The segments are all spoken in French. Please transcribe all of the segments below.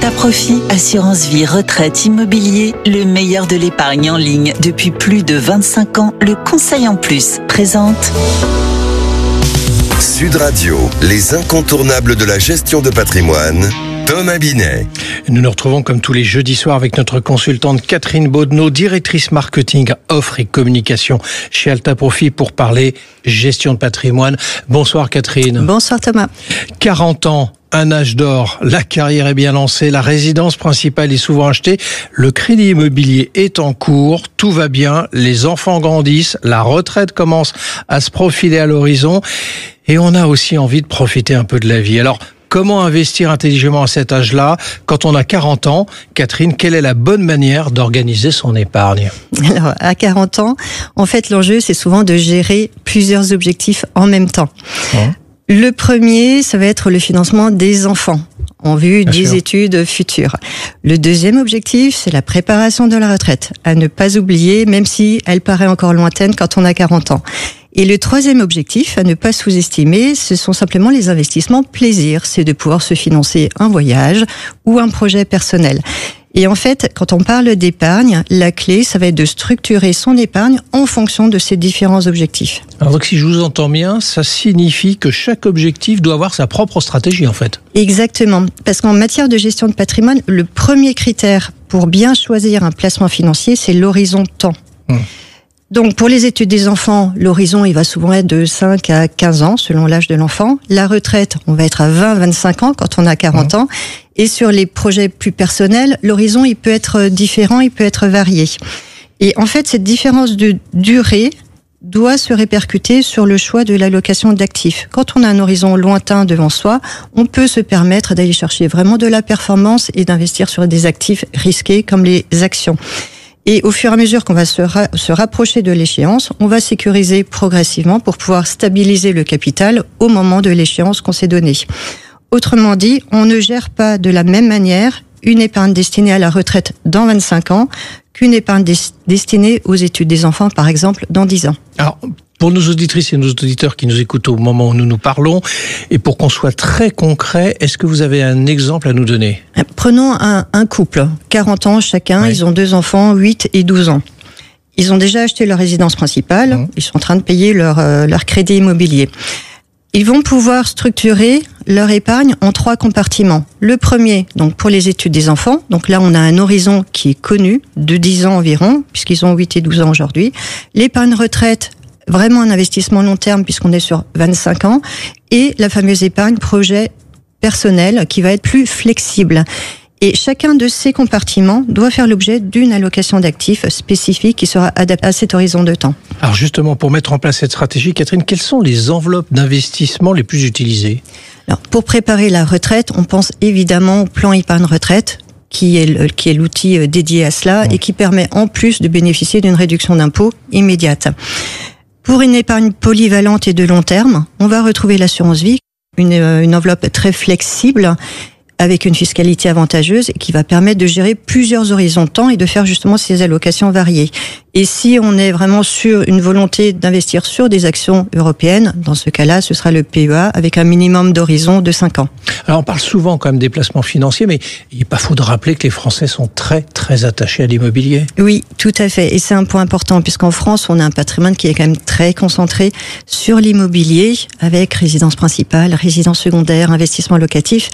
Alta Profit, assurance vie, retraite, immobilier, le meilleur de l'épargne en ligne depuis plus de 25 ans. Le conseil en plus présente Sud Radio, les incontournables de la gestion de patrimoine. Thomas Binet. Nous nous retrouvons comme tous les jeudis soirs avec notre consultante Catherine Baudenot, directrice marketing, offre et communication chez Alta Profit pour parler gestion de patrimoine. Bonsoir Catherine. Bonsoir Thomas. 40 ans, un âge d'or, la carrière est bien lancée, la résidence principale est souvent achetée, le crédit immobilier est en cours, tout va bien, les enfants grandissent, la retraite commence à se profiler à l'horizon et on a aussi envie de profiter un peu de la vie. Alors, comment investir intelligemment à cet âge-là? Quand on a 40 ans, Catherine, quelle est la bonne manière d'organiser son épargne? Alors, à 40 ans, en fait, l'enjeu, c'est souvent de gérer plusieurs objectifs en même temps. Le premier, ça va être le financement des enfants en vue des études futures. Le deuxième objectif, c'est la préparation de la retraite, à ne pas oublier, même si elle paraît encore lointaine quand on a 40 ans. Et le troisième objectif, à ne pas sous-estimer, ce sont simplement les investissements plaisir. C'est de pouvoir se financer un voyage ou un projet personnel. Et en fait, quand on parle d'épargne, la clé, ça va être de structurer son épargne en fonction de ces différents objectifs. Alors donc, si je vous entends bien, ça signifie que chaque objectif doit avoir sa propre stratégie, en fait. Exactement. Parce qu'en matière de gestion de patrimoine, le premier critère pour bien choisir un placement financier, c'est l'horizon temps. Donc, pour les études des enfants, l'horizon, il va souvent être de 5 à 15 ans, selon l'âge de l'enfant. La retraite, on va être à 20-25 ans quand on a 40 ans. Et sur les projets plus personnels, l'horizon, il peut être différent, il peut être varié. Et en fait, cette différence de durée doit se répercuter sur le choix de l'allocation d'actifs. Quand on a un horizon lointain devant soi, on peut se permettre d'aller chercher vraiment de la performance et d'investir sur des actifs risqués comme les actions. Et au fur et à mesure qu'on va se rapprocher de l'échéance, on va sécuriser progressivement pour pouvoir stabiliser le capital au moment de l'échéance qu'on s'est donnée. Autrement dit, on ne gère pas de la même manière une épargne destinée à la retraite dans 25 ans qu'une épargne destinée aux études des enfants, par exemple, dans 10 ans. Alors, pour nos auditrices et nos auditeurs qui nous écoutent au moment où nous nous parlons, et pour qu'on soit très concret, est-ce que vous avez un exemple à nous donner? Prenons un couple, 40 ans chacun, Ils ont 2 enfants, 8 et 12 ans. Ils ont déjà acheté leur résidence principale, Ils sont en train de payer leur crédit immobilier. Ils vont pouvoir structurer leur épargne en 3 compartiments. Le premier, donc pour les études des enfants. Donc là, on a un horizon qui est connu, de 10 ans environ, puisqu'ils ont 8 et 12 ans aujourd'hui. L'épargne retraite, vraiment un investissement long terme, puisqu'on est sur 25 ans. Et la fameuse épargne projet personnel, qui va être plus flexible. Et chacun de ces compartiments doit faire l'objet d'une allocation d'actifs spécifique qui sera adaptée à cet horizon de temps. Alors justement, pour mettre en place cette stratégie, Catherine, quelles sont les enveloppes d'investissement les plus utilisées? Alors, pour préparer la retraite, on pense évidemment au plan épargne retraite, qui est l'outil dédié à cela et qui permet en plus de bénéficier d'une réduction d'impôt immédiate. Pour une épargne polyvalente et de long terme, on va retrouver l'assurance vie, une enveloppe très flexible, avec une fiscalité avantageuse et qui va permettre de gérer plusieurs horizons de temps et de faire justement ces allocations variées. Et si on est vraiment sur une volonté d'investir sur des actions européennes, dans ce cas-là, ce sera le PEA avec un minimum d'horizon de 5 ans. Alors on parle souvent quand même des placements financiers, mais il n'est pas faux de rappeler que les Français sont très très attachés à l'immobilier. Oui, tout à fait. Et c'est un point important puisqu'en France, on a un patrimoine qui est quand même très concentré sur l'immobilier avec résidence principale, résidence secondaire, investissement locatif.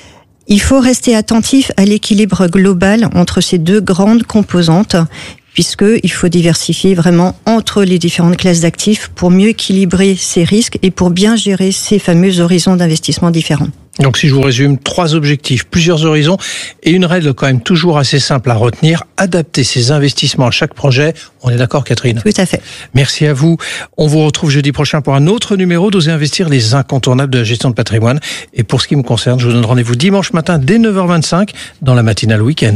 Il faut rester attentif à l'équilibre global entre ces 2 grandes composantes, puisqu'il faut diversifier vraiment entre les différentes classes d'actifs pour mieux équilibrer ces risques et pour bien gérer ces fameux horizons d'investissement différents. Donc si je vous résume, 3 objectifs, plusieurs horizons et une règle quand même toujours assez simple à retenir, adapter ses investissements à chaque projet. On est d'accord, Catherine? Tout à fait. Merci à vous. On vous retrouve jeudi prochain pour un autre numéro d'Oser investir, les incontournables de la gestion de patrimoine. Et pour ce qui me concerne, je vous donne rendez-vous dimanche matin dès 9h25 dans la matinale week-end.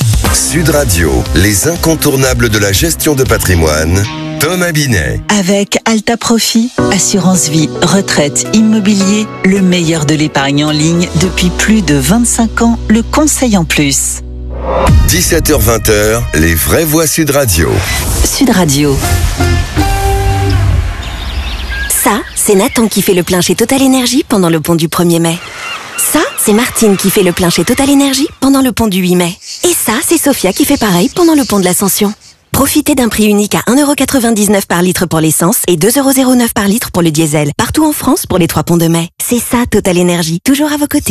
Sud Radio, les incontournables de la gestion de patrimoine. Thomas Binet. Avec Alta Profit, assurance vie, retraite, immobilier, le meilleur de l'épargne en ligne depuis plus de 25 ans, le conseil en plus. 17h-20h, les vraies voix Sud Radio. Sud Radio. Ça, c'est Nathan qui fait le plein chez Total Énergie pendant le pont du 1er mai. Ça, c'est Martine qui fait le plein chez Total Energy pendant le pont du 8 mai. Et ça, c'est Sophia qui fait pareil pendant le pont de l'Ascension. Profitez d'un prix unique à 1,99€ par litre pour l'essence et 2,09€ par litre pour le diesel. Partout en France pour les 3 ponts de mai. C'est ça, Total Energy. Toujours à vos côtés.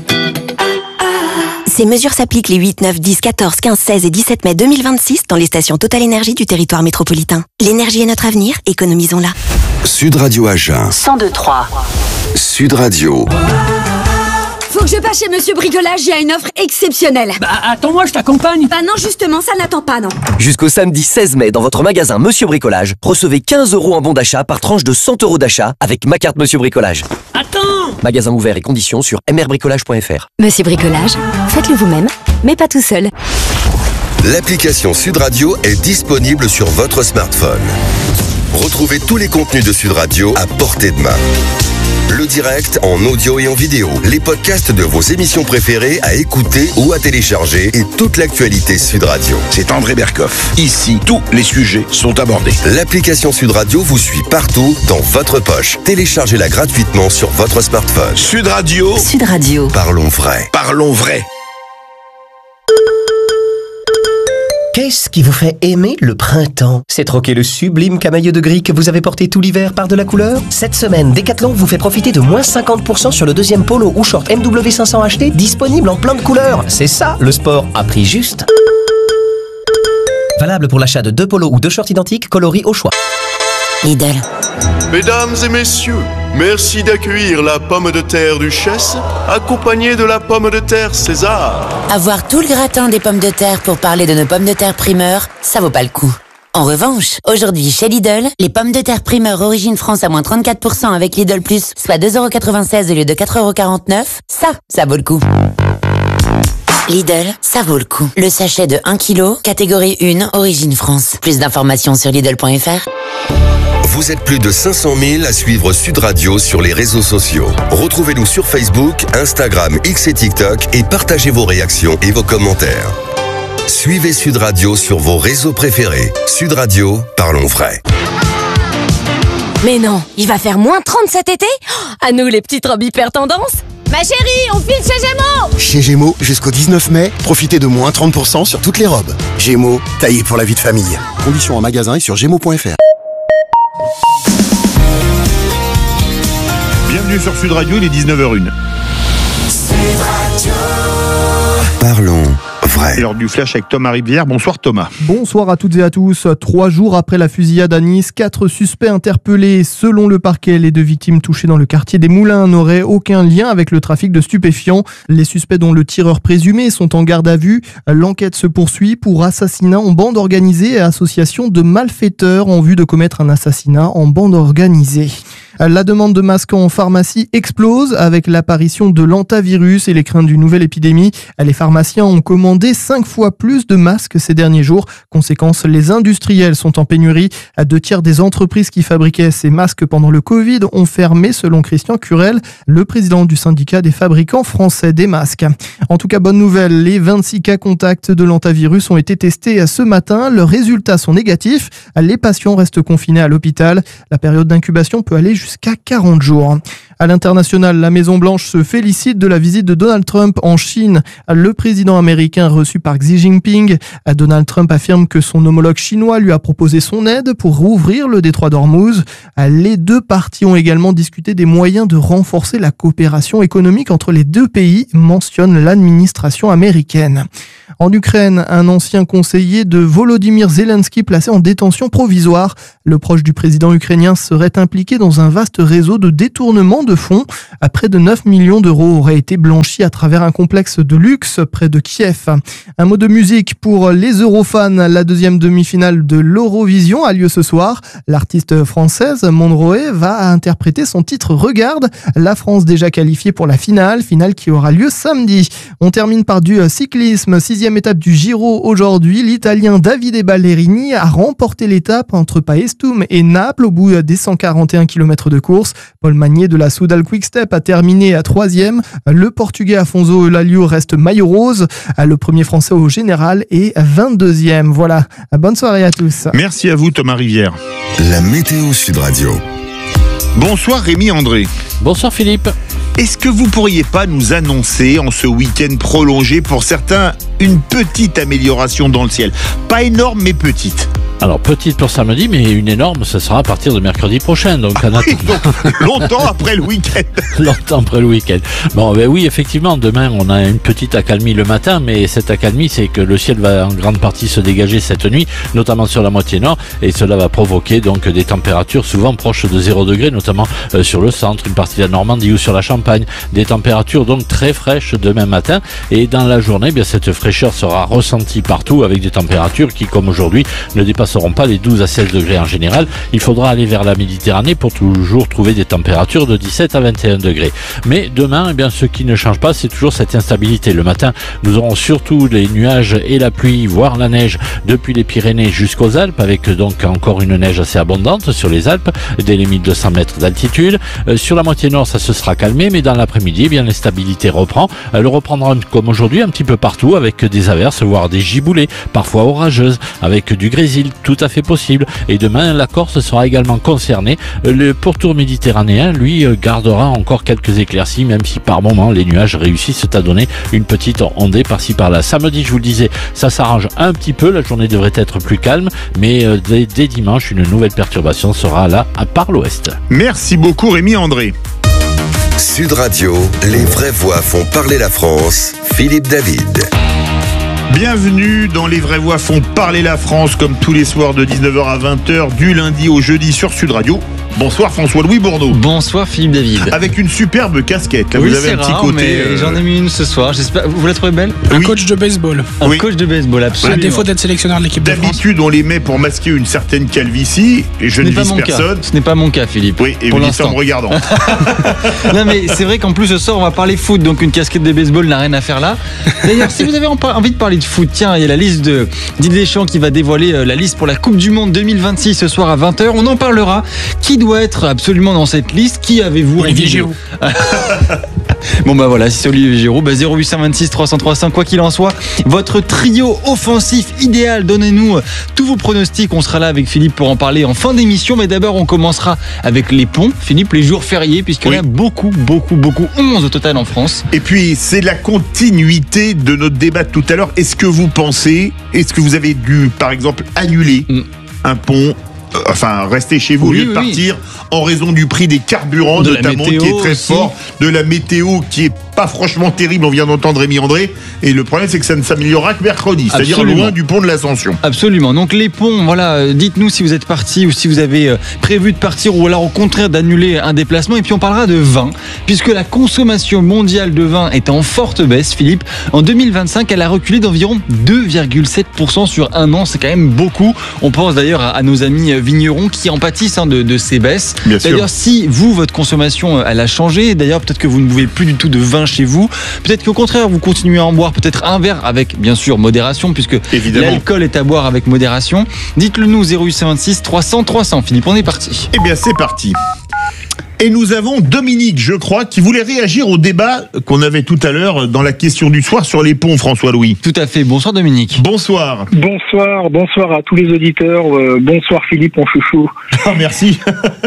Ces mesures s'appliquent les 8, 9, 10, 14, 15, 16 et 17 mai 2026 dans les stations Total Energy du territoire métropolitain. L'énergie est notre avenir, économisons-la. Sud Radio Agen. 102.3. Sud Radio. Faut que je passe chez Monsieur Bricolage, il y a une offre exceptionnelle. Bah attends-moi, je t'accompagne. Bah non, justement, ça n'attend pas, non. Jusqu'au samedi 16 mai, dans votre magasin Monsieur Bricolage, recevez 15 € en bon d'achat par tranche de 100 € d'achat avec ma carte Monsieur Bricolage. Attends! Magasin ouvert et conditions sur mrbricolage.fr. Monsieur Bricolage, faites-le vous-même, mais pas tout seul. L'application Sud Radio est disponible sur votre smartphone. Retrouvez tous les contenus de Sud Radio à portée de main. Le direct en audio et en vidéo, les podcasts de vos émissions préférées à écouter ou à télécharger et toute l'actualité Sud Radio. C'est André Berkoff. Ici, tous les sujets sont abordés. L'application Sud Radio vous suit partout dans votre poche. Téléchargez-la gratuitement sur votre smartphone. Sud Radio. Sud Radio. Parlons vrai. Parlons vrai. Qu'est-ce qui vous fait aimer le printemps? C'est troquer le sublime camailleux de gris que vous avez porté tout l'hiver par de la couleur? Cette semaine, Decathlon vous fait profiter de moins 50% sur le deuxième polo ou short MW500 acheté disponible en plein de couleurs. C'est ça, le sport à prix juste. Valable pour l'achat de 2 polos ou 2 shorts identiques coloris au choix. Lidl. Mesdames et messieurs, merci d'accueillir la pomme de terre Duchesse, accompagnée de la pomme de terre César. Avoir tout le gratin des pommes de terre pour parler de nos pommes de terre primeur, ça vaut pas le coup. En revanche, aujourd'hui chez Lidl, les pommes de terre primeur origine France à moins 34% avec Lidl Plus, soit 2,96€ au lieu de 4,49€, ça vaut le coup. Lidl, ça vaut le coup. Le sachet de 1 kg, catégorie 1, origine France. Plus d'informations sur Lidl.fr. Vous êtes plus de 500 000 à suivre Sud Radio sur les réseaux sociaux. Retrouvez-nous sur Facebook, Instagram, X et TikTok et partagez vos réactions et vos commentaires. Suivez Sud Radio sur vos réseaux préférés. Sud Radio, parlons vrai. Mais non, il va faire moins 30 cet été? À nous les petites robes hyper tendance. Ma chérie, on file chez Gémeaux! Chez Gémeaux, jusqu'au 19 mai, profitez de moins 30% sur toutes les robes. Gémeaux, taillé pour la vie de famille. Conditions en magasin et sur gémeaux.fr. Bienvenue sur Sud Radio, il est 19h01. Parlons vrai. C'est l'heure du flash avec Thomas Rivière. Bonsoir Thomas. Bonsoir à toutes et à tous. 3 jours après la fusillade à Nice, 4 suspects interpellés. Selon le parquet, les 2 victimes touchées dans le quartier des Moulins n'auraient aucun lien avec le trafic de stupéfiants. Les suspects dont le tireur présumé sont en garde à vue. L'enquête se poursuit pour assassinat en bande organisée et association de malfaiteurs en vue de commettre un assassinat en bande organisée. La demande de masques en pharmacie explose avec l'apparition de l'hantavirus et les craintes d'une nouvelle épidémie. Les pharmaciens ont commandé 5 fois plus de masques ces derniers jours. Conséquence, les industriels sont en pénurie. 2 tiers des entreprises qui fabriquaient ces masques pendant le Covid ont fermé, selon Christian Curel, le président du syndicat des fabricants français des masques. En tout cas, bonne nouvelle, les 26 cas contacts de l'hantavirus ont été testés ce matin. Leurs résultats sont négatifs. Les patients restent confinés à l'hôpital. La période d'incubation peut aller jusqu'à 40 jours. À l'international, la Maison-Blanche se félicite de la visite de Donald Trump en Chine. Le président américain reçu par Xi Jinping. Donald Trump affirme que son homologue chinois lui a proposé son aide pour rouvrir le détroit d'Ormuz. Les 2 parties ont également discuté des moyens de renforcer la coopération économique entre les 2 pays, mentionne l'administration américaine. En Ukraine, un ancien conseiller de Volodymyr Zelensky placé en détention provisoire. Le proche du président ukrainien serait impliqué dans un vaste réseau de détournement de fonds. À près de 9 millions d'euros auraient été blanchis à travers un complexe de luxe près de Kiev. Un mot de musique pour les Eurofans. La 2e demi-finale de l'Eurovision a lieu ce soir. L'artiste française Monroe va interpréter son titre Regarde. La France déjà qualifiée pour la finale qui aura lieu samedi. On termine par du cyclisme. 6e étape du Giro aujourd'hui. L'Italien Davide Ballerini a remporté l'étape entre Paestum et Naples au bout des 141 km de course. Paul Magnier de la Soudal Quick-Step a terminé à 3e. Le Portugais Afonso Eulaliu reste maillot rose. Le premier Français au général est 22e. Voilà. Bonne soirée à tous. Merci à vous Thomas Rivière. La météo Sud Radio. Bonsoir Rémi André. Bonsoir Philippe. Est-ce que vous pourriez pas nous annoncer en ce week-end prolongé pour certains une petite amélioration dans le ciel? Pas énorme mais petite. Alors, petite pour samedi, mais une énorme, ce sera à partir de mercredi prochain. Donc, longtemps après le week-end. Longtemps après le week-end. Bon, ben oui, effectivement, demain, on a une petite accalmie le matin, mais cette accalmie, c'est que le ciel va en grande partie se dégager cette nuit, notamment sur la moitié nord, et cela va provoquer donc des températures souvent proches de 0 degré, notamment sur le centre, une partie de la Normandie ou sur la Champagne. Des températures donc très fraîches demain matin, et dans la journée, bien, cette fraîcheur sera ressentie partout avec des températures qui, comme aujourd'hui, ne dépassent seront pas les 12 à 16 degrés en général. Il faudra aller vers la Méditerranée pour toujours trouver des températures de 17 à 21 degrés. Mais demain, eh bien, ce qui ne change pas, c'est toujours cette instabilité. Le matin, nous aurons surtout les nuages et la pluie, voire la neige depuis les Pyrénées jusqu'aux Alpes, avec donc encore une neige assez abondante sur les Alpes, dès les 1200 mètres d'altitude. Sur la moitié nord, ça se sera calmé, mais dans l'après-midi, eh bien, l'instabilité reprend. Elle reprendra comme aujourd'hui un petit peu partout, avec des averses, voire des giboulées, parfois orageuses, avec du grésil, tout à fait possible. Et demain, la Corse sera également concernée. Le pourtour méditerranéen, lui, gardera encore quelques éclaircies, même si par moments les nuages réussissent à donner une petite ondée par-ci par-là. Samedi, je vous le disais, ça s'arrange un petit peu, la journée devrait être plus calme, mais dès dimanche, une nouvelle perturbation sera là par l'ouest. Merci beaucoup Rémi André. Sud Radio, les vraies voix font parler la France. Philippe David. Bienvenue dans Les Vraies Voix font parler la France, comme tous les soirs de 19h à 20h, du lundi au jeudi sur Sud Radio. Bonsoir François-Louis Bourneau. Bonsoir Philippe David. Avec une superbe casquette. Là, oui, vous avez un petit rare, côté. Mais j'en ai mis une ce soir. J'espère. Vous la trouvez belle? Un coach de baseball. Un coach de baseball, absolument. À défaut d'être sélectionneur de l'équipe de France. D'habitude, on les met pour masquer une certaine calvitie. Et je ne vise personne. Ce n'est pas mon cas, Philippe. Oui, et pour vous dites ça en me regardant. Non, mais c'est vrai qu'en plus ce soir, on va parler foot. Donc une casquette de baseball n'a rien à faire là. D'ailleurs, si vous avez envie de parler de foot, tiens, il y a la liste de Didier Deschamps qui va dévoiler la liste pour la Coupe du Monde 2026 ce soir à 20h. On en parlera. Qui doit être absolument dans cette liste? Qui avez-vous Olivier Giroud. Bon bah voilà, si c'est Olivier Giroud, 0826 303 quoi qu'il en soit, votre trio offensif idéal. Donnez-nous tous vos pronostics. On sera là avec Philippe pour en parler en fin d'émission. Mais d'abord, on commencera avec les ponts. Philippe, les jours fériés, puisqu'il y en a beaucoup, 11 au total en France. Et puis, c'est la continuité de notre débat de tout à l'heure. Est-ce que vous avez dû, par exemple, annuler un pont? Enfin, rester chez vous au lieu de partir en raison du prix des carburants, de notamment, qui est très fort, de la météo qui est pas franchement terrible. On vient d'entendre Rémi André, et le problème c'est que ça ne s'améliorera que mercredi, c'est-à-dire loin du pont de l'Ascension. Absolument. Donc les ponts, voilà, dites-nous si vous êtes parti ou si vous avez prévu de partir, ou alors au contraire d'annuler un déplacement. Et puis on parlera de vin, puisque la consommation mondiale de vin est en forte baisse, Philippe. En 2025, elle a reculé d'environ 2,7% sur un an. C'est quand même beaucoup. On pense d'ailleurs à nos amis vignerons qui en pâtissent de ces baisses. D'ailleurs, si vous, votre consommation, elle a changé, d'ailleurs peut-être que vous ne buvez plus du tout de vin chez vous, peut-être qu'au contraire vous continuez à en boire peut-être un verre, avec bien sûr modération, puisque l'alcool est à boire avec modération. Dites-le nous, 0826 300. Philippe, on est parti. Eh bien c'est parti. Et nous avons Dominique, je crois, qui voulait réagir au débat qu'on avait tout à l'heure dans la question du soir sur les ponts, François-Louis. Tout à fait. Bonsoir Dominique. Bonsoir. Bonsoir à tous les auditeurs. Bonsoir Philippe, mon chouchou. Oh, merci.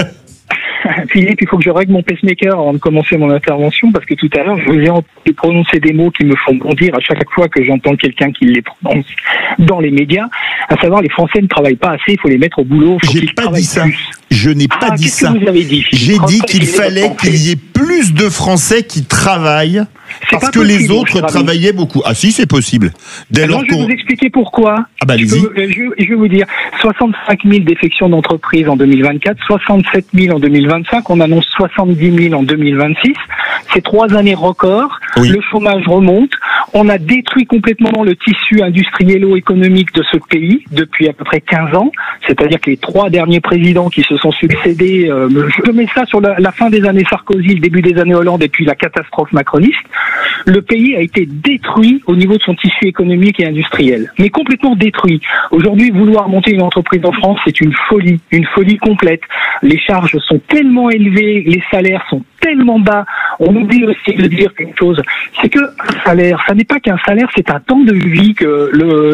Philippe, il faut que je règle mon pacemaker avant de commencer mon intervention, parce que tout à l'heure, je vous ai entendu prononcer des mots qui me font bondir à chaque fois que j'entends quelqu'un qui les prononce dans les médias, à savoir les Français ne travaillent pas assez, il faut les mettre au boulot. J'ai pas dit ça. Je n'ai pas dit ça. Qu'est-ce que vous avez dit, J'ai dit qu'il fallait qu'il y ait plus de Français qui travaillent, parce que les autres travaillaient beaucoup. Ah si, c'est possible. Je vais vous expliquer pourquoi. Ah bah allez-y. Je vais vous dire, 65 000 défections d'entreprises en 2024, 67 000 en 2025, on annonce 70 000 en 2026. C'est 3 années records. Oui. Le chômage remonte. On a détruit complètement le tissu industriello-économique de ce pays depuis à peu près 15 ans. C'est-à-dire que les 3 derniers présidents qui se sont succédés, je mets ça sur la fin des années Sarkozy, le début des années Hollande et puis la catastrophe macroniste. Le pays a été détruit au niveau de son tissu économique et industriel, mais complètement détruit. Aujourd'hui, vouloir monter une entreprise en France, c'est une folie complète. Les charges sont tellement élevées, les salaires sont tellement bas. On oublie aussi de dire quelque chose, c'est que un salaire, ça n'est pas qu'un salaire, c'est un temps de vie que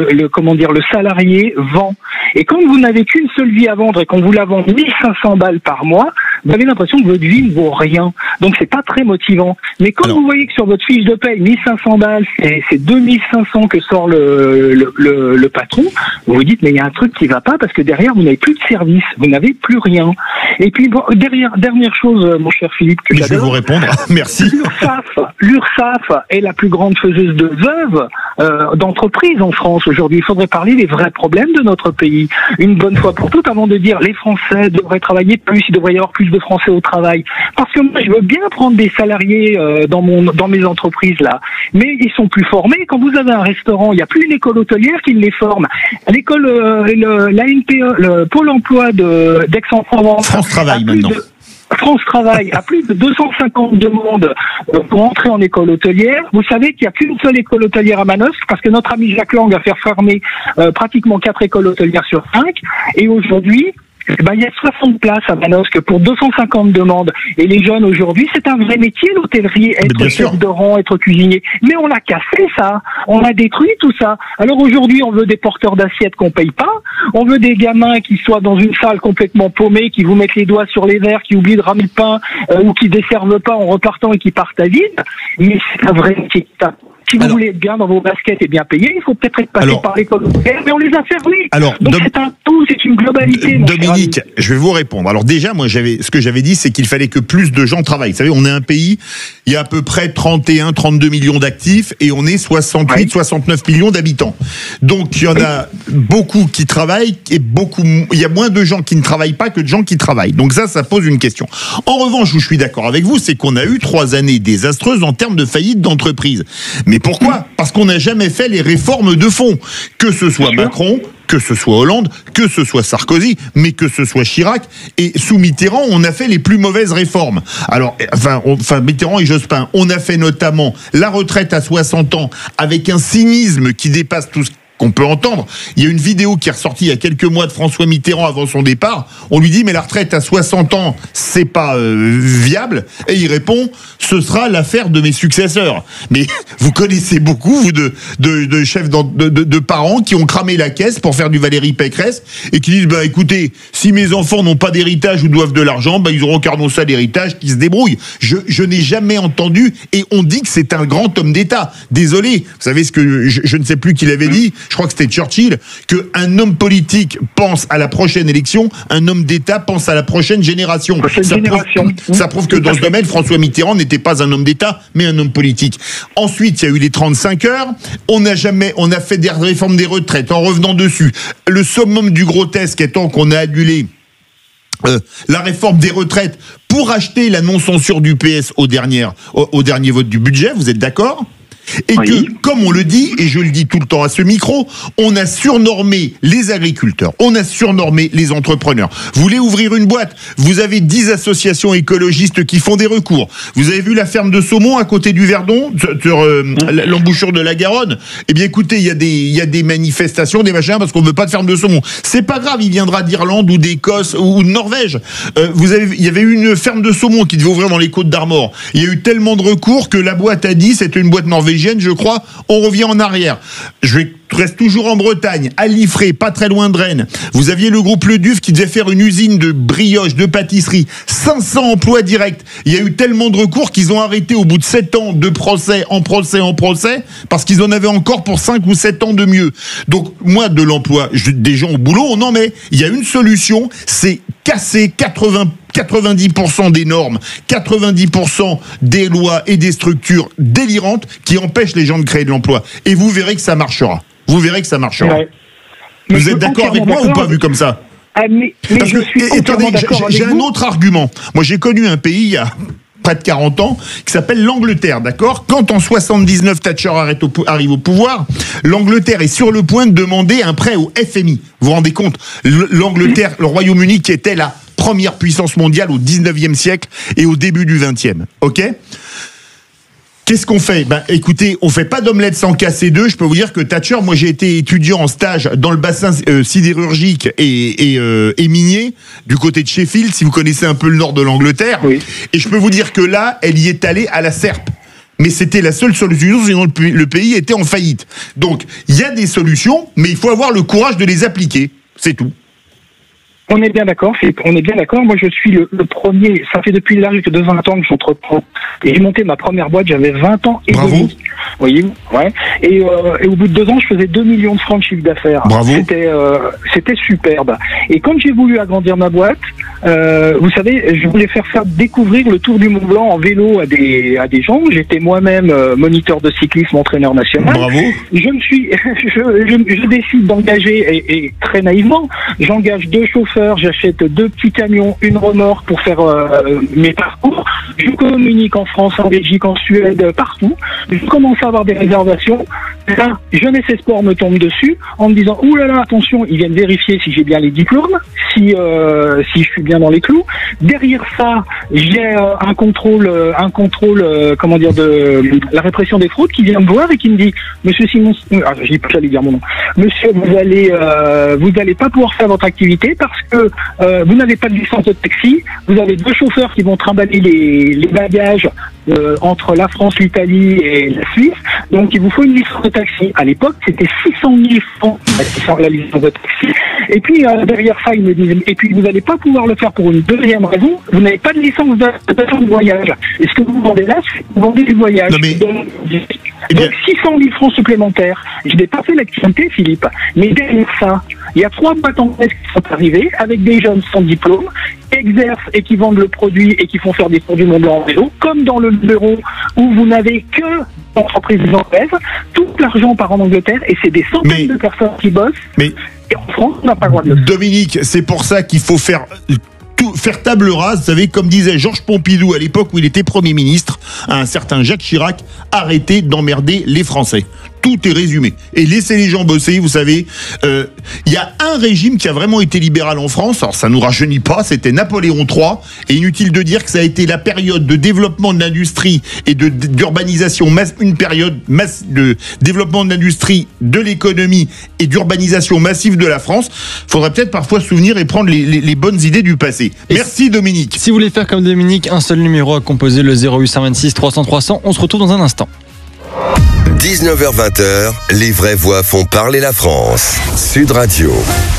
le salarié vend. Et quand vous n'avez qu'une seule vie à vendre et qu'on vous la vend 1500 balles par mois, vous avez l'impression que votre vie ne vaut rien. Donc c'est pas très motivant. Mais quand vous voyez que sur votre fiche de paye, 1500 balles, c'est 2500 que sort le patron, vous vous dites mais il y a un truc qui va pas parce que derrière vous n'avez plus de service, vous n'avez plus rien. Et puis bon, dernière chose, mon cher Philippe, que je vais vous répondre. Merci. L'URSSAF est la plus grande faiseuse de veuves d'entreprises en France aujourd'hui. Il faudrait parler des vrais problèmes de notre pays une bonne fois pour toutes avant de dire les Français devraient travailler plus, il devrait y avoir plus de Français au travail. Parce que moi je veux bien prendre des salariés dans mes entreprises là, mais ils sont plus formés. Quand vous avez un restaurant, il n'y a plus une école hôtelière qui les forme. L'école, l'ANPE, le Pôle emploi d'Aix-en-Provence. France Travail maintenant. France Travail a plus de 250 demandes pour entrer en école hôtelière. Vous savez qu'il n'y a qu'une seule école hôtelière à Manosque parce que notre ami Jacques Lang a fait fermer pratiquement 4 écoles hôtelières sur 5. Et aujourd'hui, il y a 60 places à Manosque pour 250 demandes. Et les jeunes aujourd'hui, c'est un vrai métier l'hôtellerie, être chef de rang, être cuisinier. Mais on l'a cassé ça, on a détruit tout ça. Alors aujourd'hui, on veut des porteurs d'assiettes qu'on paye pas, on veut des gamins qui soient dans une salle complètement paumés, qui vous mettent les doigts sur les verres, qui oublient de ramener le pain ou qui desservent pas en repartant et qui partent à vide. Mais c'est un vrai métier. Si vous voulez être bien dans vos baskets et bien payé, il faut peut-être être passé par l'école hôtelière, mais on les a fermés. Donc c'est un tout, c'est une globalité. Dominique, je vais vous répondre. Alors déjà, moi, ce que j'avais dit, c'est qu'il fallait que plus de gens travaillent. Vous savez, on est un pays, il y a à peu près 32 millions d'actifs et on est 69 millions d'habitants. Donc il y en a beaucoup qui travaillent et il y a moins de gens qui ne travaillent pas que de gens qui travaillent. Donc ça pose une question. En revanche, où je suis d'accord avec vous, c'est qu'on a eu 3 années désastreuses en termes de faillite d'entreprise. Mais pourquoi ? Parce qu'on n'a jamais fait les réformes de fond. Que ce soit Macron, que ce soit Hollande, que ce soit Sarkozy, mais que ce soit Chirac. Et sous Mitterrand, on a fait les plus mauvaises réformes. Alors, Mitterrand et Jospin, on a fait notamment la retraite à 60 ans avec un cynisme qui dépasse tout ce qu'on peut entendre. Il y a une vidéo qui est ressortie il y a quelques mois de François Mitterrand avant son départ. On lui dit mais la retraite à 60 ans c'est pas viable, et il répond ce sera l'affaire de mes successeurs. Mais vous connaissez beaucoup vous de chefs de parents qui ont cramé la caisse pour faire du Valérie Pécresse et qui disent écoutez, si mes enfants n'ont pas d'héritage ou doivent de l'argent, ils auront carrément ça d'héritage, qui se débrouillent. Je n'ai jamais entendu, et on dit que c'est un grand homme d'État. Désolé, vous savez ce que je ne sais plus qui l'avait dit. Je crois que c'était Churchill, qu'un homme politique pense à la prochaine élection, un homme d'État pense à la prochaine génération. Ça prouve que dans ce domaine, François Mitterrand n'était pas un homme d'État, mais un homme politique. Ensuite, il y a eu les 35 heures. On a fait des réformes des retraites en revenant dessus. Le summum du grotesque étant qu'on a annulé la réforme des retraites pour acheter la non-censure du PS au dernier vote du budget. Vous êtes d'accord ? Et que, comme on le dit, et je le dis tout le temps à ce micro, on a surnormé les agriculteurs, on a surnormé les entrepreneurs. Vous voulez ouvrir une boîte, vous avez 10 associations écologistes qui font des recours. Vous avez vu la ferme de saumon à côté du Verdon, sur l'embouchure de la Garonne. Eh bien écoutez, il y a des manifestations, des machins, parce qu'on veut pas de ferme de saumon. C'est pas grave, il viendra d'Irlande ou d'Écosse ou de Norvège. Il y avait eu une ferme de saumon qui devait ouvrir dans les Côtes d'Armor. Il y a eu tellement de recours que la boîte a dit, c'était une boîte norvégienne, je crois, on revient en arrière. Je reste toujours en Bretagne, à Liffré, pas très loin de Rennes. Vous aviez le groupe Le Duf qui devait faire une usine de brioche, de pâtisserie, 500 emplois directs. Il y a eu tellement de recours qu'ils ont arrêté au bout de 7 ans de procès, parce qu'ils en avaient encore pour 5 ou 7 ans de mieux. Donc, moi, de l'emploi, des gens au boulot, on en met. Il y a une solution, c'est casser 90% des normes, 90% des lois et des structures délirantes qui empêchent les gens de créer de l'emploi. Et vous verrez que ça marchera. Vous verrez que ça marchera. Ouais. Vous êtes d'accord avec moi ou pas, vu comme ça ? Parce que, attendez, j'ai un autre argument. Moi, j'ai connu un pays il y a près de 40 ans, qui s'appelle l'Angleterre, d'accord ? Quand en 79 Thatcher arrive au pouvoir, l'Angleterre est sur le point de demander un prêt au FMI. Vous vous rendez compte ? L'Angleterre, le Royaume-Uni qui était la première puissance mondiale au 19e siècle et au début du 20e, ok ? Qu'est-ce qu'on fait ? Écoutez, on fait pas d'omelette sans casser d'œufs. Je peux vous dire que Thatcher, moi j'ai été étudiant en stage dans le bassin sidérurgique et minier du côté de Sheffield, si vous connaissez un peu le nord de l'Angleterre. Oui. Et je peux vous dire que là, elle y est allée à la serpe. Mais c'était la seule solution, sinon le pays était en faillite. Donc, il y a des solutions, mais il faut avoir le courage de les appliquer. C'est tout. On est bien d'accord, Moi, je suis le premier. Ça fait depuis l'âge de 20 ans que j'entreprends. Et j'ai monté ma première boîte, j'avais 20 ans et Bravo. demi. Oui, ouais. Et au bout de 2 ans, je faisais 2 millions de francs de chiffre d'affaires. Bravo. C'était superbe. Et quand j'ai voulu agrandir ma boîte, vous savez, je voulais faire découvrir le Tour du Mont Blanc en vélo à des gens. J'étais moi-même moniteur de cyclisme, entraîneur national. Bravo. Je décide d'engager, et très naïvement, j'engage 2 chauffeurs, j'achète 2 petits camions, une remorque pour faire mes parcours. Je communique en France, en Belgique, en Suède, partout. Je commence à avoir des réservations. Là, Jeunesse et Sport me tombe dessus en me disant, ouh là là, attention, ils viennent vérifier si j'ai bien les diplômes, si je suis bien dans les clous. Derrière ça, j'ai un contrôle, comment dire, de la répression des fraudes qui vient me voir et qui me dit, Monsieur Simon, j'allais dire mon nom, Monsieur, vous allez pas pouvoir faire votre activité parce que vous n'avez pas de licence de taxi. Vous avez 2 chauffeurs qui vont trimballer les bagages entre la France, l'Italie et la Suisse. Donc il vous faut une licence de taxi. À l'époque, c'était 600 000 francs la licence de taxi. Et puis derrière ça, ils me disent, et puis vous n'allez pas pouvoir le faire pour une deuxième raison. Vous n'avez pas de licence de voyage. Et ce que vous vendez là, c'est que vous vendez du voyage. Non, mais... Donc 600 000 francs supplémentaires. Je n'ai pas fait l'activité, Philippe. Mais derrière ça, il y a 3 boîtes anglaises qui sont arrivées avec des jeunes sans diplôme, qui exercent et qui vendent le produit et qui font faire des tours du Mont Blanc en vélo, comme dans le numéro où vous n'avez que d'entreprises anglaises. Tout l'argent part en Angleterre et c'est des centaines de personnes qui bossent. Mais et en France, on n'a pas le droit de le faire. Dominique, c'est pour ça qu'il faut faire table rase, vous savez, comme disait Georges Pompidou à l'époque où il était Premier ministre, à un certain Jacques Chirac, arrêtez d'emmerder les Français. Tout est résumé. Et laissez les gens bosser, vous savez. Il y a un régime qui a vraiment été libéral en France, alors ça nous rajeunit pas, c'était Napoléon III, et inutile de dire que ça a été la période de développement de l'industrie et d'urbanisation, une période de développement de l'industrie, de l'économie et d'urbanisation massive de la France. Faudrait peut-être parfois se souvenir et prendre les bonnes idées du passé. Merci Dominique. Si vous voulez faire comme Dominique, un seul numéro à composer, le 0826 300 300. On se retrouve dans un instant. 19h-20h, les vraies voix font parler la France. Sud Radio.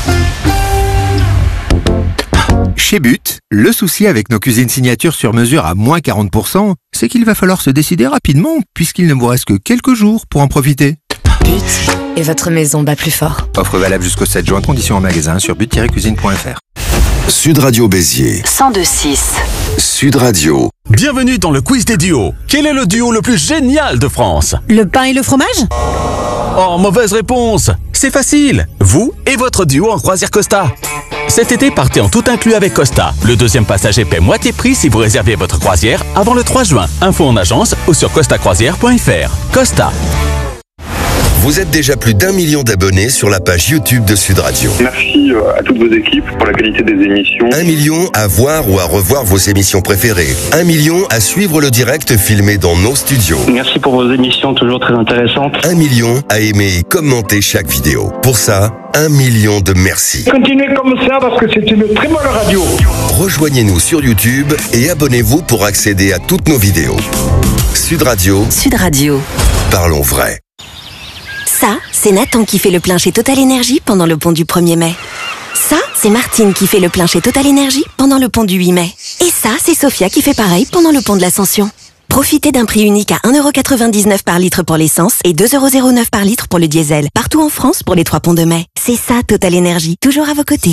Chez But, le souci avec nos cuisines signatures sur mesure à moins 40%, c'est qu'il va falloir se décider rapidement puisqu'il ne vous reste que quelques jours pour en profiter. But et votre maison bat plus fort. Offre valable jusqu'au 7 juin, conditions en magasin sur but-cuisine.fr. Sud Radio Béziers. 102.6. Sud Radio. Bienvenue dans le quiz des duos. Quel est le duo le plus génial de France? Le pain et le fromage? Oh, mauvaise réponse. C'est facile. Vous et votre duo en croisière Costa. Cet été, partez en tout inclus avec Costa. Le deuxième passager paie moitié prix si vous réservez votre croisière avant le 3 juin. Info en agence ou sur costacroisière.fr. Costa. Vous êtes déjà plus d'1 million d'abonnés sur la page YouTube de Sud Radio. Merci à toutes vos équipes pour la qualité des émissions. 1 million à voir ou à revoir vos émissions préférées. 1 million à suivre le direct filmé dans nos studios. Merci pour vos émissions toujours très intéressantes. 1 million à aimer et commenter chaque vidéo. Pour ça, 1 million de merci. Continuez comme ça parce que c'est une très bonne radio. Rejoignez-nous sur YouTube et abonnez-vous pour accéder à toutes nos vidéos. Sud Radio. Sud Radio. Parlons vrai. Ça, c'est Nathan qui fait le plein chez Total Énergie pendant le pont du 1er mai. Ça, c'est Martine qui fait le plein chez Total Énergie pendant le pont du 8 mai. Et ça, c'est Sophia qui fait pareil pendant le pont de l'Ascension. Profitez d'un prix unique à 1,99€ par litre pour l'essence et 2,09€ par litre pour le diesel. Partout en France pour les 3 ponts de mai. C'est ça, Total Énergie. Toujours à vos côtés.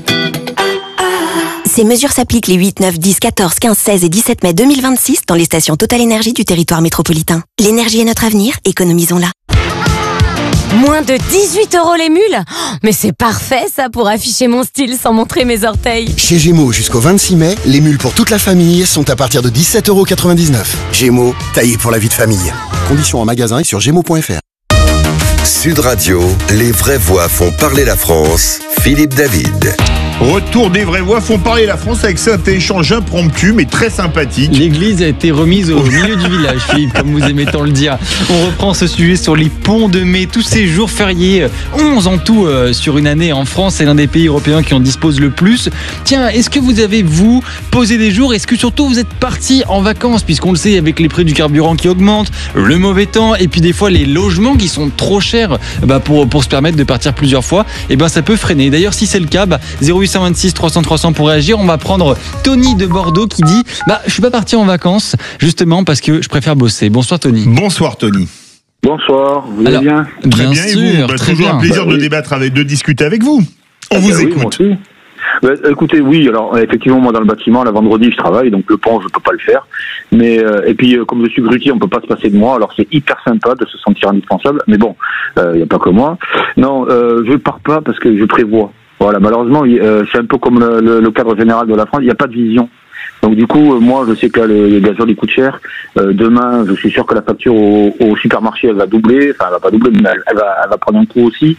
Ces mesures s'appliquent les 8, 9, 10, 14, 15, 16 et 17 mai 2026 dans les stations Total Énergie du territoire métropolitain. L'énergie est notre avenir, économisons-la. Moins de 18€ les mules? Mais c'est parfait ça pour afficher mon style sans montrer mes orteils. Chez Gémeaux, jusqu'au 26 mai, les mules pour toute la famille sont à partir de 17,99€. Gémeaux, taillé pour la vie de famille. Conditions en magasin et sur gémeaux.fr. Sud Radio, les vraies voix font parler la France. Philippe David. Retour des vraies voix font parler la France avec cet échange impromptu mais très sympathique. L'église a été remise au milieu du village, Philippe, comme vous aimez tant le dire. On reprend ce sujet sur les ponts de mai, tous ces jours fériés, 11 en tout sur une année en France. C'est l'un des pays européens qui en dispose le plus. Tiens, est-ce que vous avez, vous, posé des jours? Est-ce que surtout vous êtes partis en vacances? Puisqu'on le sait, avec les prix du carburant qui augmentent, le mauvais temps, et puis des fois les logements qui sont trop chers pour se permettre de partir plusieurs fois, et ben ça peut freiner. D'ailleurs, si c'est le cas, 08 0826 300 300 pour réagir. On va prendre Tony de Bordeaux qui dit je suis pas parti en vacances justement parce que je préfère bosser. Bonsoir Tony. Bonsoir Tony. Bonsoir, vous allez bien? Très bien, sûr, et vous très toujours bien. un plaisir de débattre de discuter avec vous. On vous écoute. Oui, écoutez, oui, alors effectivement, moi dans le bâtiment, la vendredi je travaille, donc le pont je peux pas le faire. Mais et puis comme je suis grutier, on peut pas se passer de moi. Alors c'est hyper sympa de se sentir indispensable. Mais bon, y a pas que moi. Non, je pars pas parce que je prévois. Voilà, malheureusement, c'est un peu comme le cadre général de la France. Il n'y a pas de vision. Donc du coup, moi je sais que le gazole il coûte cher. Demain, je suis sûr que la facture au supermarché elle va doubler. Enfin, elle va pas doubler, mais elle va prendre un coup aussi.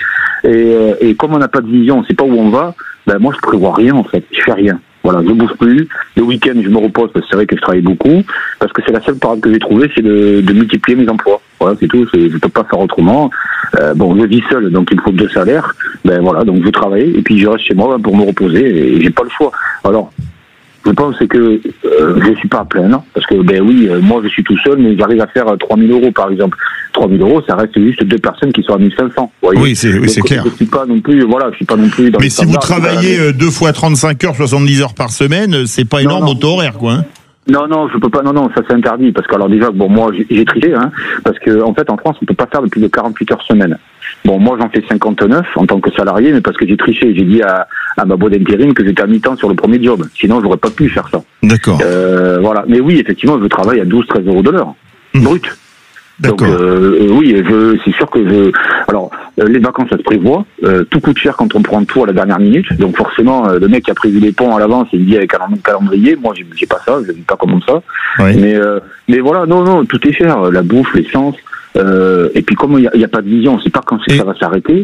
Et comme on n'a pas de vision, on sait pas où on va. Ben moi je prévois rien en fait. Je fais rien. Voilà, je bouge plus. Le week-end je me repose parce que c'est vrai que je travaille beaucoup. Parce que c'est la seule parade que j'ai trouvée, c'est de multiplier mes emplois. Voilà, c'est tout. Je peux pas faire autrement. Bon, je vis seul, donc il me faut 2 salaires. Ben voilà, donc je travaille et puis je reste chez moi pour me reposer et j'ai pas le choix. Alors. Je pense que je suis pas à plaindre parce que moi je suis tout seul mais j'arrive à faire 3 000 euros par exemple. 3 000 euros ça reste juste 2 personnes qui sont à 1 500. Oui, c'est clair. Je suis pas non plus dans mais si vous travaillez 2 fois 35 heures, 70 heures par semaine, c'est pas énorme au taux horaire quoi. Hein. Non, je peux pas. Non, ça c'est interdit parce que alors déjà moi j'ai triché parce que en fait en France on peut pas faire de plus de 48 heures semaine. Bon, moi j'en fais 59 en tant que salarié, mais parce que j'ai triché, j'ai dit à ma boîte d'intérim que j'étais à mi-temps sur le premier job. Sinon, j'aurais pas pu faire ça. D'accord. Voilà. Mais oui, effectivement, je travaille à 12-13 euros de l'heure, brut. D'accord. Donc oui, c'est sûr que alors les vacances ça se prévoit. Tout coûte cher quand on prend tout à la dernière minute. Donc forcément, le mec qui a prévu les ponts à l'avance, il me dit avec un calendrier. Moi, j'ai pas ça, je vis pas comme ça. Oui. Mais voilà, non, tout est cher. La bouffe, l'essence. Et puis comme il y a pas de vision, on sait pas quand ça va s'arrêter.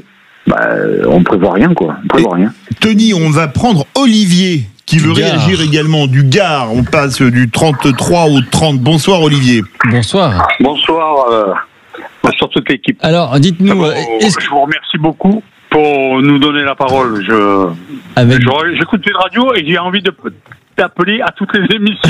On prévoit rien quoi. On prévoit rien. Tony, on va prendre Olivier qui veut réagir également du Gard. On passe du 33 au 30. Bonsoir Olivier. Bonsoir. Bonsoir toute l'équipe. Alors, dites-nous. Je vous remercie beaucoup pour nous donner la parole. J'écoute une radio et j'ai envie d'appeler à toutes les émissions.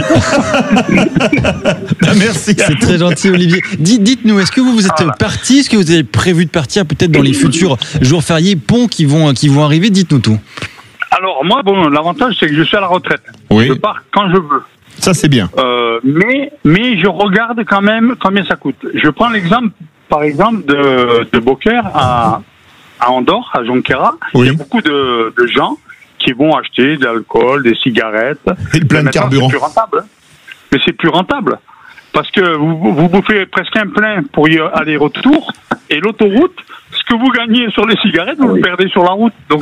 Merci. C'est très gentil, Olivier. Dites-nous, est-ce que vous êtes parti? Est-ce que vous avez prévu de partir peut-être dans les futurs jours fériés, ponts qui vont arriver? Dites-nous tout. Alors, moi, l'avantage, c'est que je suis à la retraite. Oui. Je pars quand je veux. Ça, c'est bien. Mais je regarde quand même combien ça coûte. Je prends l'exemple, par exemple, de Beaucaire à Andorre, à Jonquera. Oui. Il y a beaucoup de gens qui vont acheter de l'alcool, des cigarettes. Et le plein de carburant. C'est plus rentable. Mais c'est plus rentable. Parce que vous bouffez presque un plein pour y aller-retour. Et l'autoroute, ce que vous gagnez sur les cigarettes, vous le perdez sur la route. Donc,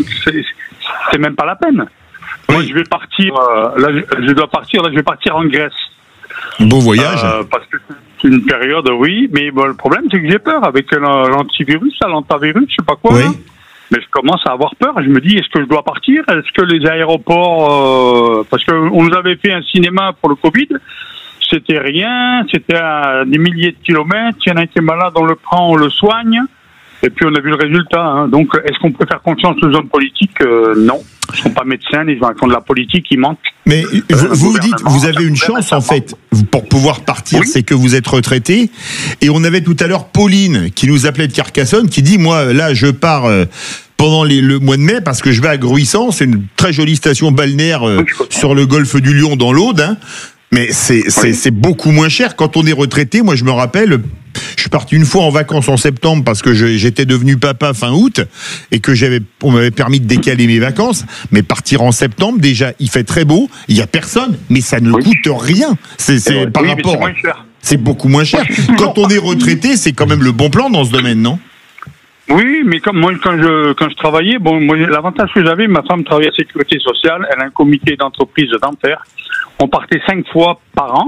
c'est même pas la peine. Moi, je vais partir, je vais partir en Grèce. Beau voyage. Parce que c'est une période, oui. Mais le problème, c'est que j'ai peur avec l'antivirus, l'antavirus, je sais pas quoi. Oui. Là. Mais je commence à avoir peur. Je me dis, est-ce que je dois partir? Est-ce que les aéroports... parce qu'on nous avait fait un cinéma pour le Covid. C'était rien. C'était à des milliers de kilomètres. Il y en a un qui est malade, on le prend, on le soigne. Et puis on a vu le résultat. Donc, est-ce qu'on peut faire confiance aux hommes politiques? Non. Ils ne sont pas médecins. Les gens qui font de la politique, ils mentent. Mais vous dites, vous avez une chance en fait pour pouvoir partir, c'est que vous êtes retraité. Et on avait tout à l'heure Pauline qui nous appelait de Carcassonne, qui dit moi là je pars pendant le mois de mai parce que je vais à Gruissant, c'est une très jolie station balnéaire sur le golfe du Lion dans l'Aude. Hein. Mais c'est beaucoup moins cher quand on est retraité. Moi je me rappelle. Je suis parti une fois en vacances en septembre parce que j'étais devenu papa fin août et que on m'avait permis de décaler mes vacances. Mais partir en septembre, déjà, il fait très beau, il y a personne, mais ça ne coûte rien. C'est par rapport. C'est beaucoup moins cher. Quand on est retraité, c'est quand même le bon plan dans ce domaine, non? Oui, mais comme moi, quand je travaillais, moi, l'avantage que j'avais, ma femme travaillait à Sécurité sociale, elle a un comité d'entreprise dentaire. On partait 5 fois par an.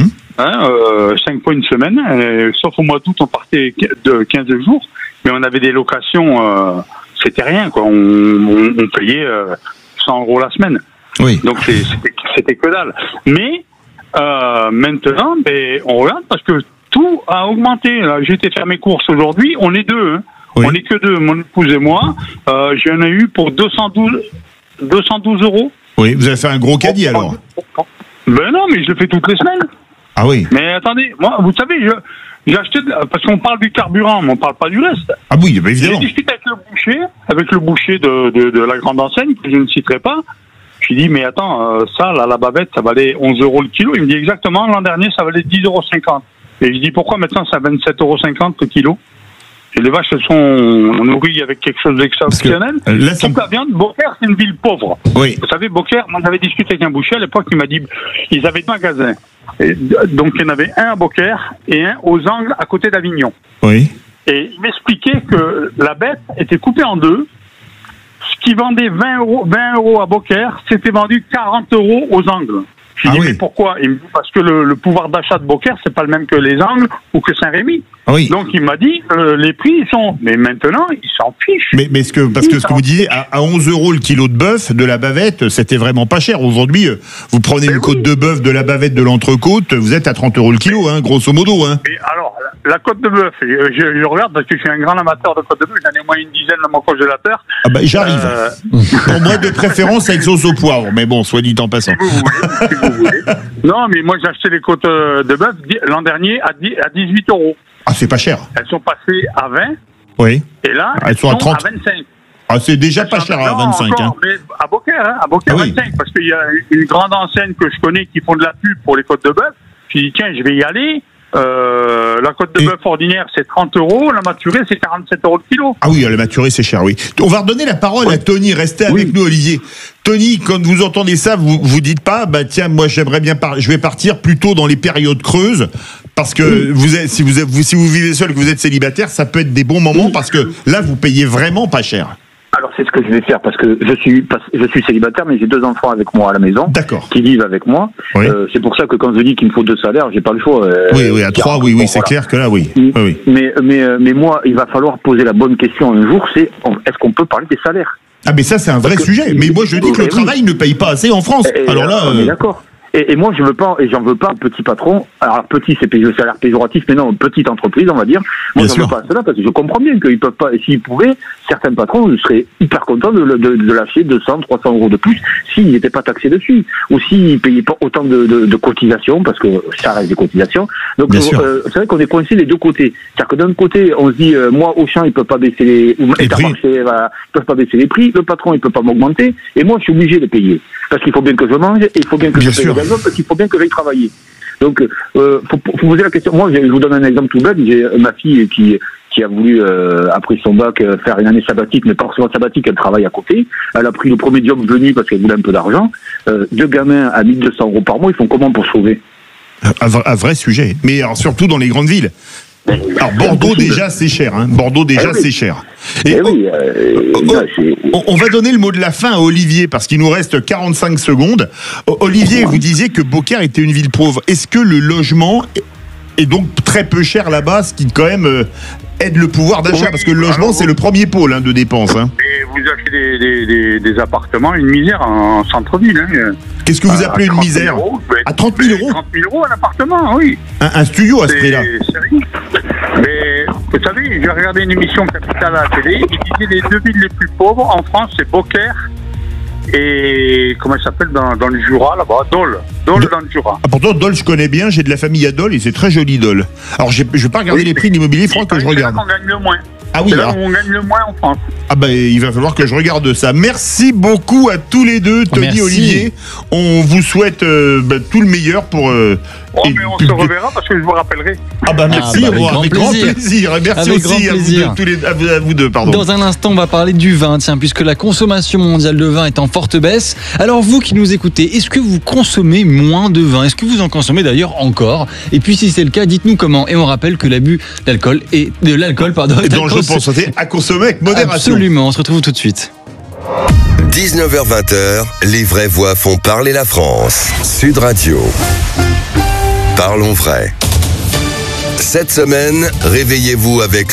5 fois une semaine, sauf au mois d'août on partait de 15 jours, mais on avait des locations, c'était rien quoi, on payait 100 € la semaine. Oui. Donc c'était que dalle. Mais maintenant, on regarde parce que tout a augmenté. Là, j'ai été faire mes courses aujourd'hui, on est deux, hein. Oui. On est que deux, mon épouse et moi. J'en ai eu pour 212 €. Oui, vous avez fait un gros caddie alors. Ben non, mais je le fais toutes les semaines. Ah oui. Mais attendez, moi, vous savez, j'ai acheté, parce qu'on parle du carburant, mais on parle pas du reste. Ah oui, bah évidemment. J'ai discuté avec le boucher, avec le boucher de la grande enseigne, que je ne citerai pas. Je lui dis, mais attends, ça, là, la bavette, ça valait 11 € le kilo. Il me dit exactement, l'an dernier, ça valait 10,50 €. Et je dis, pourquoi maintenant ça 27,50 € le kilo? Et les vaches, elles sont nourries avec quelque chose d'exceptionnel. Donc la viande, Beaucaire, c'est une ville pauvre. Oui. Vous savez, Beaucaire, moi j'avais discuté avec un boucher à l'époque, il m'a dit, ils avaient 2 magasins. Et donc il y en avait un à Beaucaire et un aux Angles à côté d'Avignon. Oui. Et il m'expliquait que la bête était coupée en deux. Ce qui vendait 20 € à Beaucaire, c'était vendu 40 € aux Angles. Je lui dis, mais pourquoi? Il me dit, parce que le pouvoir d'achat de Beaucaire, c'est pas le même que les Angles ou que Saint-Rémy. Oui. Donc il m'a dit, les prix, ils sont... Mais maintenant, ils s'en fichent. Mais ce que vous disiez, à 11 € le kilo de bœuf, de la bavette, c'était vraiment pas cher. Aujourd'hui, vous prenez une côte de bœuf, de la bavette, de l'entrecôte, vous êtes à 30 € le kilo, hein, grosso modo. Hein. Et alors, la côte de bœuf, je regarde parce que je suis un grand amateur de côte de bœuf, j'en ai au moins une dizaine dans mon congélateur. Ah bah j'arrive. Pour moi, de préférence avec sauce au poivre, mais bon, soit dit en passant. Si vous voulez. Non, mais moi j'ai acheté les côtes de bœuf l'an dernier à 18 €. Ah, c'est pas cher. Elles sont passées à 20. Oui. Et là, elles sont à 30. À 25. Ah, c'est déjà pas cher à 25. Encore, mais à Beaucaire, à 25. Parce qu'il y a une grande enseigne que je connais qui font de la pub pour les côtes de bœuf. Je dis, tiens, je vais y aller. La côte de bœuf ordinaire, c'est 30 €. La maturée, c'est 47 € le kilo. Ah oui, la maturée, c'est cher, oui. On va redonner la parole à Tony. Restez avec nous, Olivier. Tony, quand vous entendez ça, vous dites pas, bah tiens, moi j'aimerais bien je vais partir plutôt dans les périodes creuses, parce que si vous vivez seul, que vous êtes célibataire, ça peut être des bons moments, parce que là, vous payez vraiment pas cher. Alors c'est ce que je vais faire parce que je suis célibataire, mais j'ai 2 enfants avec moi à la maison, qui vivent avec moi. Oui. C'est pour ça que quand je dis qu'il me faut 2 salaires, j'ai pas le choix. Oui, à 3, oui, c'est clair que là, oui. Mais moi, il va falloir poser la bonne question un jour, c'est est-ce qu'on peut parler des salaires? Ah mais ça c'est un vrai sujet. Mais moi je dis que le travail ne paye pas assez en France. Alors là, on est d'accord. Et moi, je veux pas, et j'en veux pas un petit patron. Alors, petit, c'est le salaire péjoratif, mais non, petite entreprise, on va dire. Moi, j'en veux pas cela, parce que je comprends bien qu'ils peuvent pas, et s'ils pouvaient, certains patrons seraient hyper contents de lâcher 200, 300 € de plus s'ils n'étaient pas taxés dessus. Ou s'ils payaient pas autant de cotisations, parce que ça reste des cotisations. Donc, c'est vrai qu'on est coincé des deux côtés. C'est-à-dire que d'un côté, on se dit, moi, Auchan, ils peuvent pas baisser les prix. Ils peuvent pas baisser les prix. Le patron, il peut pas m'augmenter. Et moi, je suis obligé de payer. Parce qu'il faut bien que je mange, et il faut bien que je paye le gazon, parce qu'il faut bien que j'aille travailler. Donc, faut poser la question. Moi, je vous donne un exemple tout bête. J'ai ma fille qui a voulu, après son bac, faire une année sabbatique, mais pas forcément sabbatique, elle travaille à côté. Elle a pris le premier job venu parce qu'elle voulait un peu d'argent. 2 gamins à 1 200 € par mois, ils font comment pour sauver? Un vrai sujet. Mais alors, surtout dans les grandes villes. Alors Bordeaux déjà c'est cher, hein. Bordeaux déjà c'est cher. Et on va donner le mot de la fin à Olivier parce qu'il nous reste 45 secondes. Olivier, vous disiez que Beaucaire était une ville pauvre. Est-ce que le logement est donc très peu cher là-bas, ce qui quand même aide le pouvoir d'achat, parce que le logement c'est le premier pôle de dépenses. Hein. Et vous achetez des appartements, une misère en centre-ville. Hein. Qu'est-ce que vous appelez une misère? À 30 000 €? 30 000 € un appartement, oui. Un studio à ce prix-là? Mais vous savez, j'ai regardé une émission Capitale à la télé, il disait les 2 villes les plus pauvres en France, c'est Beaucaire et comment ça s'appelle dans le Jura là-bas, Dole dans le Jura. Ah, pourtant Dole je connais bien, j'ai de la famille à Dole et c'est très joli Dole. Alors je vais pas regarder les prix de l'immobilier, il faudra que je regarde. C'est là qu'on gagne le moins. Ah oui, c'est là où on gagne le moins en France. Ah bah il va falloir que je regarde ça. Merci beaucoup à tous les deux, Tony et Olivier. On vous souhaite tout le meilleur pour... mais on se reverra parce que je vous rappellerai. Ah bah merci, avec grand plaisir. Et merci avec aussi à vous deux. Pardon. Dans un instant, on va parler du vin, tiens, puisque la consommation mondiale de vin est en forte baisse. Alors vous qui nous écoutez, est-ce que vous consommez moins de vin? Est-ce que vous en consommez d'ailleurs encore? Et puis si c'est le cas, dites-nous comment. Et on rappelle que l'abus d'alcool est dangereux pour la santé, à consommer avec modération. Absolument, on se retrouve tout de suite. 19h-20h, les vraies voix font parler la France. Sud Radio. Parlons vrai. Cette semaine, réveillez-vous avec